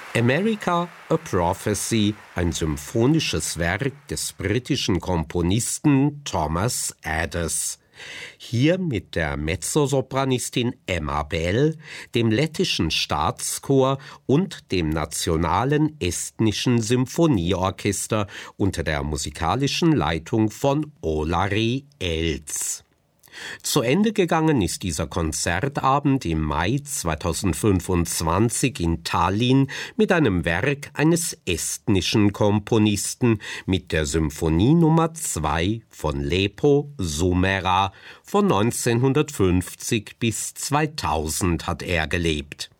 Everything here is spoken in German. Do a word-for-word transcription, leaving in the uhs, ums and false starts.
America, a Prophecy, ein symphonisches Werk des britischen Komponisten Thomas Adès. Hier mit der Mezzosopranistin Emma Bell, dem lettischen Staatschor und dem nationalen estnischen Symphonieorchester unter der musikalischen Leitung von Olari Els. Zu Ende gegangen ist dieser Konzertabend im Mai zweitausendfünfundzwanzig in Tallinn mit einem Werk eines estnischen Komponisten, mit der Symphonie Nummer zwei von Lepo Sumera. Von neunzehnhundertfünfzig bis zweitausend hat er gelebt.